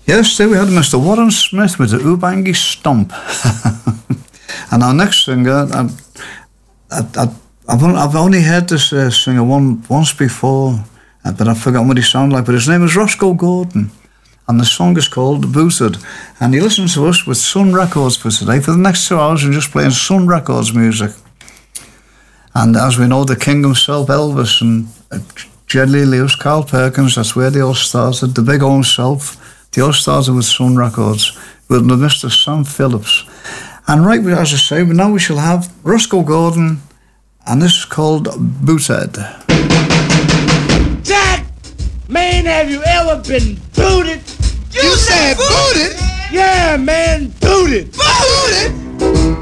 Yes, there we had Mr. Warren Smith with the Ubangi Stomp. And our next singer, I've only heard this singer once before, but I've forgotten what he sounded like. But his name is Roscoe Gordon, and the song is called Booted. And he listens to us with Sun Records for today. For the next 2 hours, we're just playing Sun Records music. And as we know, the king himself, Elvis, and Jed Lee Lewis, Carl Perkins, that's where they all started. The big old self, they all started with Sun Records, with Mr. Sam Phillips. And right, as I say, now we shall have Roscoe Gordon, and this is called Booted. Jack, man, have you ever been booted? You said booted? Yeah, man, booted. Booted?